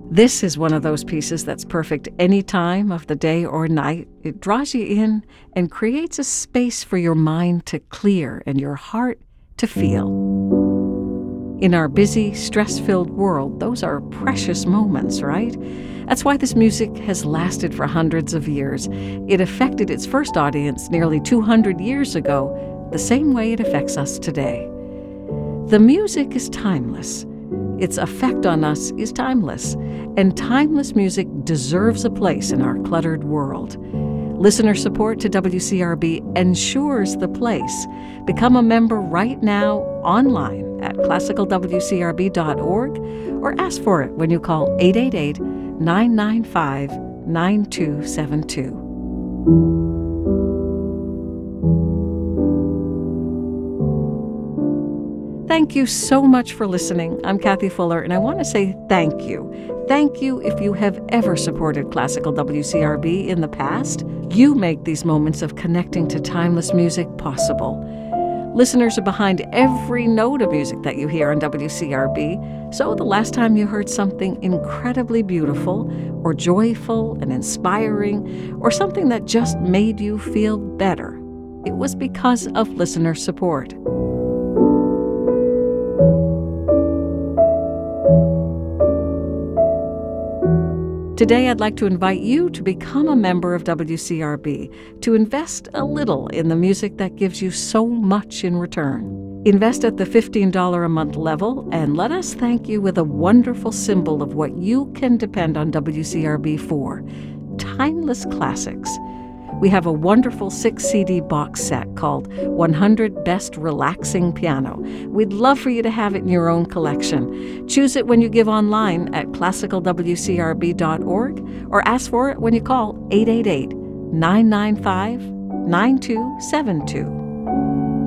This is one of those pieces that's perfect any time of the day or night. It draws you in and creates a space for your mind to clear and your heart to feel. In our busy, stress-filled world, those are precious moments, right? That's why this music has lasted for hundreds of years. It affected its first audience nearly 200 years ago, the same way it affects us today. The music is timeless. Its effect on us is timeless, and timeless music deserves a place in our cluttered world. Listener support to WCRB ensures the place. Become a member right now online at classicalwcrb.org or ask for it when you call 888-995-9272. Thank you so much for listening. I'm Kathy Fuller, and I want to say thank you. Thank you if you have ever supported Classical WCRB in the past. You make these moments of connecting to timeless music possible. Listeners are behind every note of music that you hear on WCRB, so the last time you heard something incredibly beautiful or joyful and inspiring or something that just made you feel better, it was because of listener support. Today, I'd like to invite you to become a member of WCRB, to invest a little in the music that gives you so much in return. Invest at the $15 a month level, and let us thank you with a wonderful symbol of what you can depend on WCRB for: timeless classics. We have a wonderful 6-CD box set called 100 Best Relaxing Piano. We'd love for you to have it in your own collection. Choose it when you give online at classicalwcrb.org or ask for it when you call 888-995-9272.